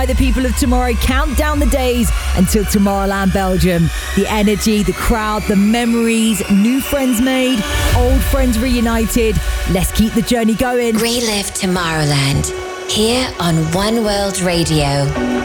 The people of tomorrow count down the days until Tomorrowland Belgium. The energy, the crowd, the memories, new friends made, old friends reunited. Let's keep the journey going. Relive Tomorrowland here on One World Radio.